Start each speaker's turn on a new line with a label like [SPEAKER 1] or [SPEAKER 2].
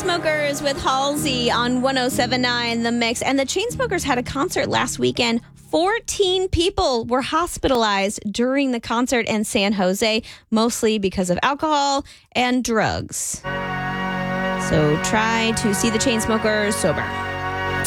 [SPEAKER 1] Chainsmokers with Halsey on 107.9 The Mix. And the Chainsmokers had a concert last weekend. 14 people were hospitalized during the concert in San Jose, mostly because of alcohol and drugs. So try to see the Chainsmokers sober.